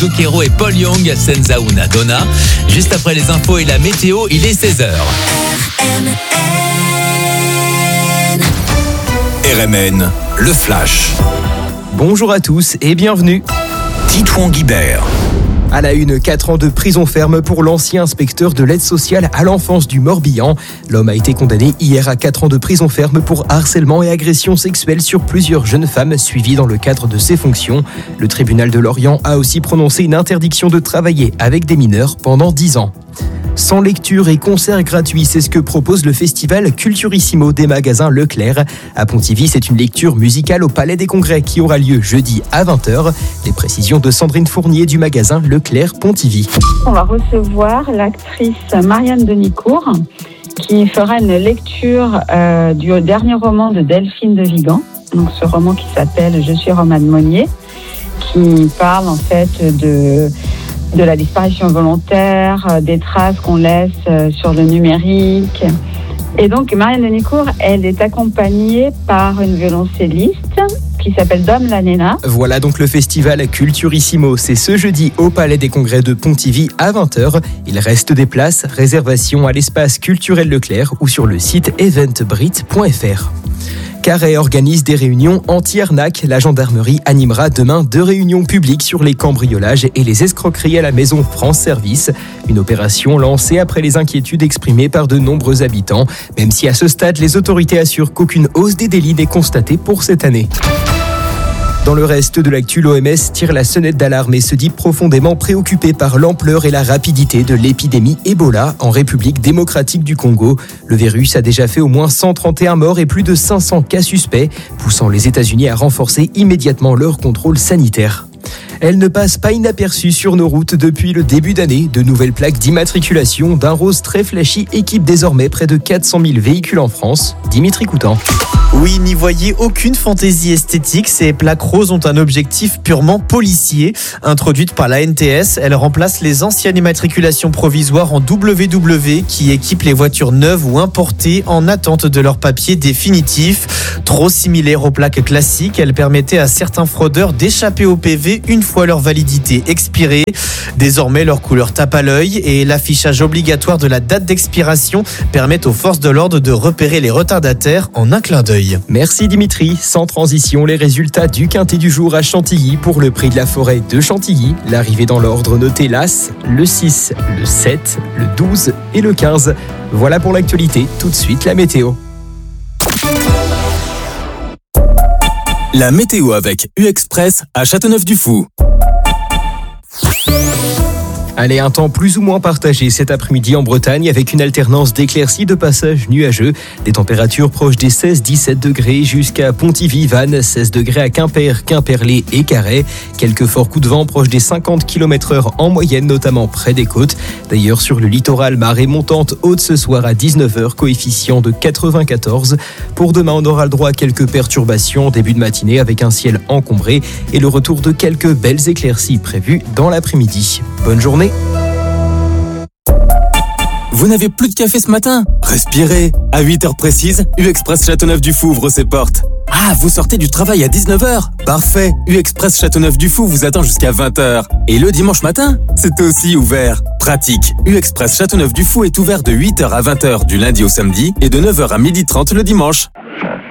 Zucchero et Paul Young, Senza una donna. Juste après les infos et la météo, il est 16h. RMN, le Flash. Bonjour à tous et bienvenue. Titouan Guibert. À la une, 4 ans de prison ferme pour l'ancien inspecteur de l'aide sociale à l'enfance du Morbihan. L'homme a été condamné hier à 4 ans de prison ferme pour harcèlement et agression sexuelle sur plusieurs jeunes femmes suivies dans le cadre de ses fonctions. Le tribunal de Lorient a aussi prononcé une interdiction de travailler avec des mineurs pendant 10 ans. Sans lecture et concerts gratuits, c'est ce que propose le festival Culturissimo des magasins Leclerc. À Pontivy, c'est une lecture musicale au Palais des Congrès qui aura lieu jeudi à 20h. Les précisions de Sandrine Fournier du magasin Leclerc Pontivy. On va recevoir l'actrice Marianne Denicourt qui fera une lecture du dernier roman de Delphine de Vigan. Donc ce roman qui s'appelle Je suis Romane Monnier, qui parle en fait de la disparition volontaire, des traces qu'on laisse sur le numérique. Et donc, Marianne Denicourt, elle est accompagnée par une violoncelliste qui s'appelle Dom Lanena. Voilà donc le festival Culturissimo. C'est ce jeudi au Palais des Congrès de Pontivy à 20h. Il reste des places, réservation à l'espace culturel Leclerc ou sur le site eventbrite.fr. Carhaix organise des réunions anti-arnaque. La gendarmerie animera demain 2 réunions publiques sur les cambriolages et les escroqueries à la maison France Service. Une opération lancée après les inquiétudes exprimées par de nombreux habitants, même si à ce stade, les autorités assurent qu'aucune hausse des délits n'est constatée pour cette année. Dans le reste de l'actu, l'OMS tire la sonnette d'alarme et se dit profondément préoccupé par l'ampleur et la rapidité de l'épidémie Ebola en République démocratique du Congo. Le virus a déjà fait au moins 131 morts et plus de 500 cas suspects, poussant les États-Unis à renforcer immédiatement leur contrôle sanitaire. Elle ne passe pas inaperçue sur nos routes depuis le début d'année. De nouvelles plaques d'immatriculation d'un rose très flashy équipent désormais près de 400 000 véhicules en France. Dimitri Coutan. Oui, n'y voyez aucune fantaisie esthétique. Ces plaques roses ont un objectif purement policier. Introduites par la NTS, elles remplacent les anciennes immatriculations provisoires en WW qui équipent les voitures neuves ou importées en attente de leur papier définitif. Trop similaires aux plaques classiques, elles permettaient à certains fraudeurs d'échapper au PV une fois leur validité expirée. Désormais, leur couleur tape à l'œil et l'affichage obligatoire de la date d'expiration permet aux forces de l'ordre de repérer les retardataires en un clin d'œil. Merci Dimitri. Sans transition, les résultats du quintet du jour à Chantilly pour le prix de la forêt de Chantilly. L'arrivée dans l'ordre noté l'As, le 6, le 7, le 12 et le 15. Voilà pour l'actualité. Tout de suite, la météo. La météo avec U-Express à Châteauneuf-du-Fou. Allez, un temps plus ou moins partagé cet après-midi en Bretagne avec une alternance d'éclaircies de passages nuageux. Des températures proches des 16-17 degrés jusqu'à Pontivy, Vannes, 16 degrés à Quimper, Quimperlé et Carhaix. Quelques forts coups de vent proches des 50 km/h en moyenne, notamment près des côtes. D'ailleurs, sur le littoral, marée montante haute ce soir à 19h, coefficient de 94. Pour demain, on aura le droit à quelques perturbations en début de matinée avec un ciel encombré et le retour de quelques belles éclaircies prévues dans l'après-midi. Bonne journée. Vous n'avez plus de café ce matin ? Respirez. À 8h précises, U-Express Châteauneuf-du-Fou ouvre ses portes. Ah, vous sortez du travail à 19h ? Parfait. U-Express Châteauneuf-du-Fou vous attend jusqu'à 20h. Et le dimanche matin, c'est aussi ouvert. Pratique. U-Express Châteauneuf-du-Fou est ouvert de 8h à 20h du lundi au samedi et de 9h à 12h30 le dimanche.